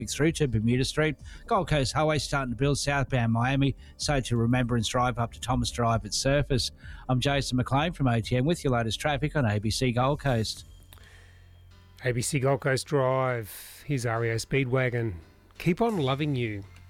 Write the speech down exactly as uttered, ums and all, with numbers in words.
through to Bermuda Street. Gold Coast Highway starting to build southbound Miami, so to Remembrance Drive up to Thomas Drive at Surface. I'm Jason McLean from O T M with your latest traffic on A B C Gold Coast. A B C Gold Coast Drive. Here's R E O Speedwagon. Keep on loving you.